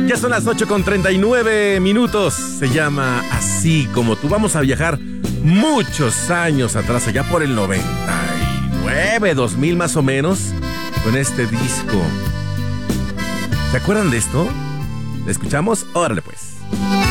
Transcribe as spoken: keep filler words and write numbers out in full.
Ya son las ocho con treinta y nueve minutos. Se llama Así Como Tú. Vamos a viajar muchos años atrás, allá por el noventa y nueve, dos mil más o menos, con este disco. ¿Se acuerdan de esto? ¿La escuchamos? Órale pues.